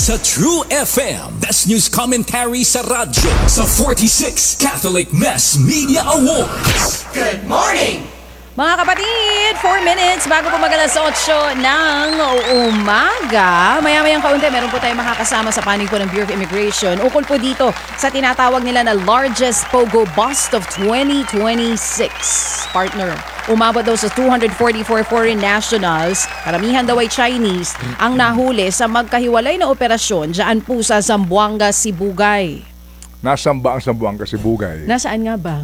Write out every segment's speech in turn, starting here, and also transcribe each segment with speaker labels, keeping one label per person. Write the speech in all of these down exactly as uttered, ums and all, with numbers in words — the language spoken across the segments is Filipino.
Speaker 1: Sa True F M, Best News Commentary sa radyo sa forty-sixth Catholic Mass Media Awards.
Speaker 2: Good morning!
Speaker 3: Mga kapatid, four minutes bago po mag-alas otso ng umaga. Maya-mayang kaunti, meron po tayong makakasama sa panig po ng Bureau of Immigration. Ukol po dito sa tinatawag nila na largest Pogo Bust of twenty twenty-six. Partner, umabot daw sa two hundred forty-four foreign nationals, karamihan daw ay Chinese, ang nahuli sa magkahiwalay na operasyon dyan po sa Zamboanga, Sibugay.
Speaker 4: Nasaan ba ang Zamboanga, Sibugay?
Speaker 3: Nasaan nga ba?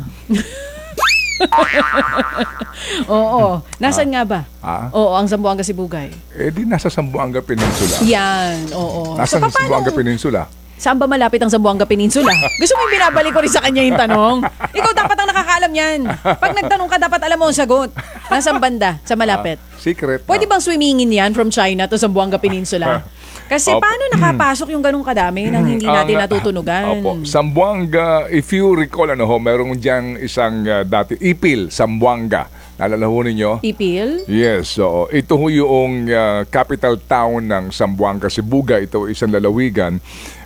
Speaker 3: Oo. Nasaan ah, nga ba?
Speaker 4: Ah?
Speaker 3: Oo, ang Zamboanga, Sibugay.
Speaker 4: Eh di nasa Zamboanga Peninsula.
Speaker 3: Yan, oo.
Speaker 4: Nasaan
Speaker 3: So,
Speaker 4: ang Zamboanga Peninsula?
Speaker 3: Saan ba malapit ang Zamboanga Peninsula? Gusto mo yung binabalik ko rin sa kanya yung tanong? Ikaw dapat ang nakakaalam yan. Pag nagtanong ka, dapat alam mo ang sagot. Nasaan banda? Sa malapit?
Speaker 4: Ah, secret.
Speaker 3: Pwede
Speaker 4: ah.
Speaker 3: bang swimmingin yan from China to Zamboanga Peninsula? Kasi
Speaker 4: Opo.
Speaker 3: paano nakapasok yung ganung kadami nang hindi natin
Speaker 4: Ang,
Speaker 3: natutunugan?
Speaker 4: Opo. Zamboanga, if you recall, ano ho, merong dyan isang uh, dati, Ipil, Zamboanga. Naalala ho ninyo?
Speaker 3: Ipil?
Speaker 4: Yes, so ito ho yung uh, capital town ng Zamboanga, Sibugay. Ito isang lalawigan.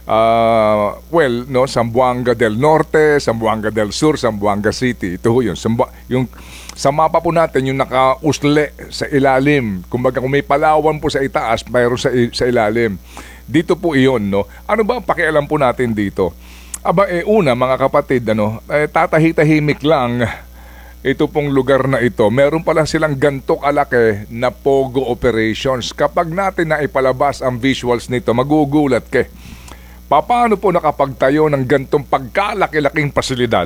Speaker 4: Uh, well, no, Zamboanga del Norte, Zamboanga del Sur, Zamboanga City. Ito ho yun. Zambo- yung, sa mapa po natin, yung nakausle sa ilalim. Kumbaga kung may Palawan po sa itaas, mayroon sa, sa ilalim. Dito po iyon, no? Ano ba ang pakialam po natin dito? Aba, eh, una, mga kapatid, ano, eh, tatahitahimik lang ito pong lugar na ito. Meron pala silang ganto kalaki na Pogo operations. Kapag natin na ipalabas ang visuals nito, magugulat ka. Paano po nakapagtayo ng gantong pagkalaki-laking pasilidad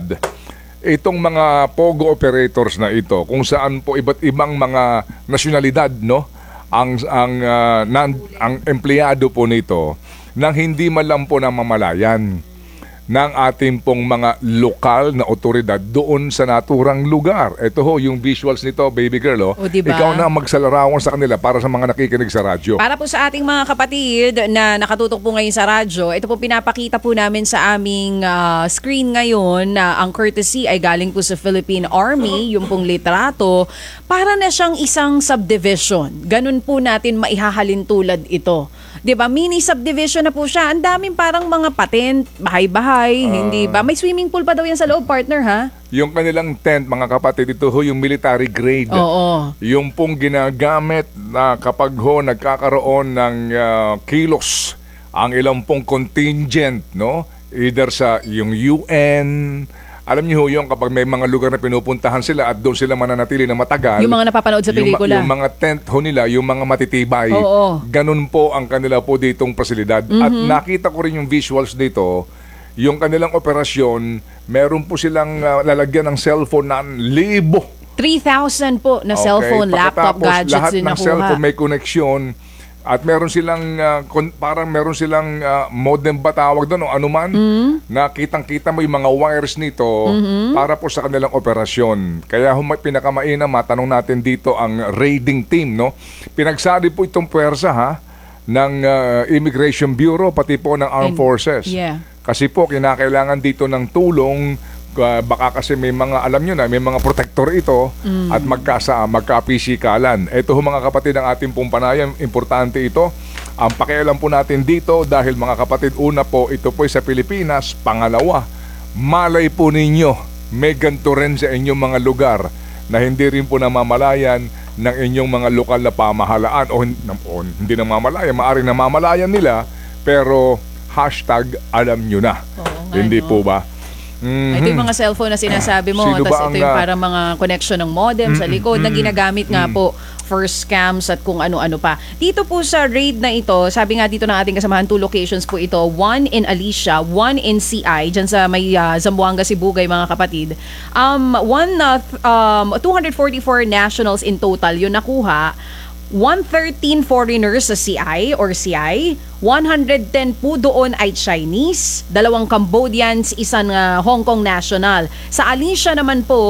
Speaker 4: itong mga Pogo operators na ito, kung saan po iba't ibang mga nasyonalidad, no, ang ang uh, nan, ang empleyado po nito nang hindi man lang po namamalayan ng ating pong mga lokal na otoridad doon sa naturang lugar. Ito ho, yung visuals nito, baby girl, oh.
Speaker 3: O, diba?
Speaker 4: Ikaw na magsalarawan sa kanila para sa mga nakikinig sa radyo.
Speaker 3: Para po sa ating mga kapatid na nakatutok po ngayon sa radyo, ito po pinapakita po namin sa aming uh, screen ngayon na ang courtesy ay galing po sa Philippine Army, yung pong litrato, para na siyang isang subdivision. Ganun po natin maihahalin tulad ito. 'Di ba? Mini subdivision na po siya. Ang daming parang mga patent, bahay-bahay, uh, hindi ba? May swimming pool pa daw yan sa loob, partner, ha?
Speaker 4: Yung kanilang tent, mga kapatid, ito ho yung military grade.
Speaker 3: Oo.
Speaker 4: Yung pong ginagamit na kapag ho nagkakaroon ng uh, kilos ang ilang pong contingent, no? Either sa yung U N. Alam niyo ho yung kapag may mga lugar na pinupuntahan sila at doon sila mananatili na matagal.
Speaker 3: Yung mga napapanood sa pelikula.
Speaker 4: Yung, yung mga tent ho nila, yung mga matitibay.
Speaker 3: Oo.
Speaker 4: Ganun po ang kanila po ditong pasilidad. Mm-hmm. At nakita ko rin yung visuals dito, yung kanilang operasyon, meron po silang uh, lalagyan ng cellphone na libo.
Speaker 3: three thousand po na
Speaker 4: Okay,
Speaker 3: cellphone, laptop,
Speaker 4: pagkatapos,
Speaker 3: gadgets
Speaker 4: lahat
Speaker 3: din
Speaker 4: ng
Speaker 3: nakuha.
Speaker 4: cellphone may connection. At meron silang, uh, kon- parang meron silang uh, modem ba tawag doon o anuman, mm-hmm. na kitang-kita mo yung mga wires nito mm-hmm. para po sa kanilang operasyon. Kaya hum- pinakamainam, matanong natin dito ang raiding team, no? Pinagsali po itong puwersa, ha, ng uh, Immigration Bureau, pati po ng Armed
Speaker 3: And,
Speaker 4: Forces.
Speaker 3: yeah.
Speaker 4: Kasi po, kinakailangan dito ng tulong. Uh, baka kasi may mga, alam nyo na, may mga protector ito mm. at magkasa, magkapisikalan. Ito ho, mga kapatid, ang ating pong panayam, importante ito. Ang pakialam po natin dito dahil, mga kapatid, una po, ito po sa Pilipinas. Pangalawa, malay po ninyo, may ganito rin sa inyong mga lugar na hindi rin po namamalayan ng inyong mga lokal na pamahalaan o, o hindi namamalayan, maaaring namamalayan nila, pero hashtag alam nyo na.
Speaker 3: Oo,
Speaker 4: hindi
Speaker 3: no?
Speaker 4: po ba? Mm-hmm.
Speaker 3: Ito yung mga cellphone na sinasabi mo. Tapos ito yung parang mga connection ng modem mm-hmm. sa likod na ginagamit nga mm-hmm. po for scams at kung ano-ano pa. Dito po sa raid na ito, sabi nga dito ng ating kasamahan, two locations po ito. One in Alicia, one in C I, dyan sa may uh, Zamboanga, Sibugay, mga kapatid. Um, one, uh, um, two hundred forty-four nationals in total yung nakuha. one hundred thirteen foreigners sa C I or C I, one hundred ten po doon ay Chinese, dalawang Cambodians, isang uh, Hong Kong national. Sa Alicia naman po,